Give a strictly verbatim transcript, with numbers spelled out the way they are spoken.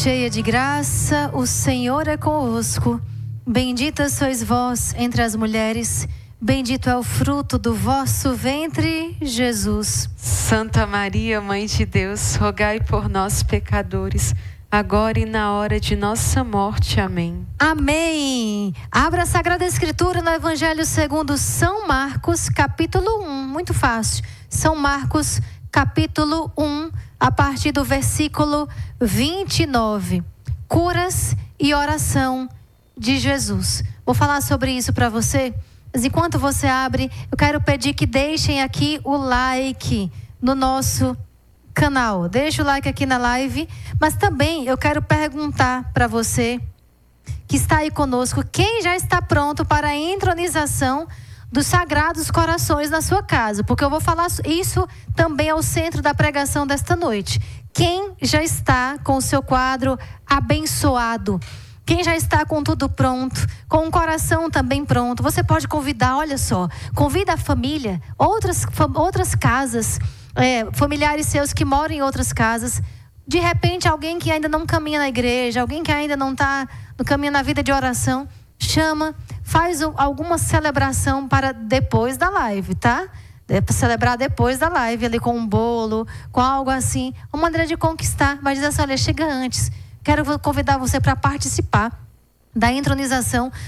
cheia de graça, o Senhor é convosco. Bendita sois vós entre as mulheres, bendito é o fruto do vosso ventre, Jesus. Santa Maria, Mãe de Deus, rogai por nós, pecadores, agora e na hora de nossa morte. Amém. Amém. Abra a Sagrada Escritura no Evangelho segundo São Marcos, capítulo um. Muito fácil. São Marcos, capítulo um, a partir do versículo vinte e nove. Curas e oração de Jesus. Vou falar sobre isso para você, mas enquanto você abre, eu quero pedir que deixem aqui o like no nosso canal. Deixa o like aqui na live, mas também eu quero perguntar para você que está aí conosco, quem já está pronto para a entronização dos Sagrados Corações na sua casa? Porque eu vou falar isso também ao centro da pregação desta noite. Quem já está com o seu quadro abençoado? Quem já está com tudo pronto, com o coração também pronto? Você pode convidar, olha só, convida a família, outras, outras casas, é, familiares seus que moram em outras casas. De repente, alguém que ainda não caminha na igreja, alguém que ainda não está no caminho na vida de oração, chama, faz alguma celebração para depois da live, tá? É para celebrar depois da live, ali com um bolo, com algo assim, uma maneira de conquistar. Mas diz assim, olha, chega antes. Quero convidar você para participar da entronização